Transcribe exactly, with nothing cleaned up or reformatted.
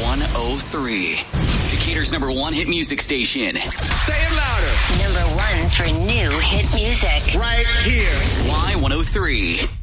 one oh three. Decatur's number one hit music station. Say it louder. Number one for new hit music. Right here. Y one oh three.